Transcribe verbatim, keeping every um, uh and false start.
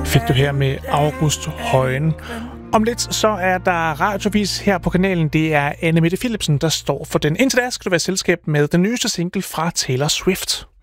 Fik du her med August Højen. Om lidt så er der radiovis her på kanalen. Det er Anne Mette Philipsen, der står for den. Indtil da skal du være i selskab med den nyeste single fra Taylor Swift.